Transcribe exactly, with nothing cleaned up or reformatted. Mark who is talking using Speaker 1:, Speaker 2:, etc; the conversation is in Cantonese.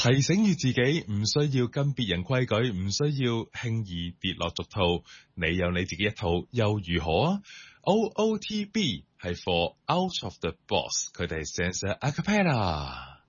Speaker 1: 提醒住自己唔需要跟別人規矩，唔需要輕易跌落俗套，你有你自己一套又如何啊？ O O T B 係 for Out of the Box， 佢哋係 Sense A Cappella。